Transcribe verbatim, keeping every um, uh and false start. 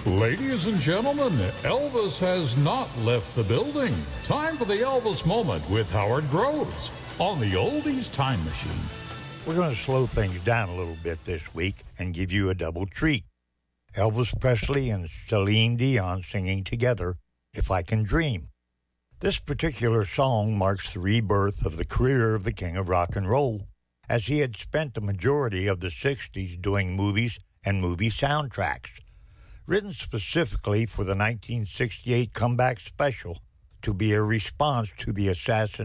Ladies and gentlemen, Elvis has not left the building. Time for the Elvis Moment with Howard Groves on the Oldies Time Machine. We're going to slow things down a little bit this week and give you a double treat. Elvis Presley and Celine Dion singing together, If I Can Dream. This particular song marks the rebirth of the career of the king of rock and roll, as he had spent the majority of the sixties doing movies and movie soundtracks. Written specifically for the nineteen sixty-eight comeback special to be a response to the assassination